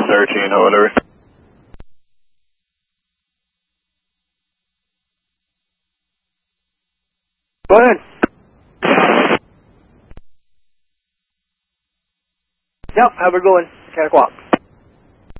13 or whatever. Go ahead. Yep, have a good one. 10 o'clock.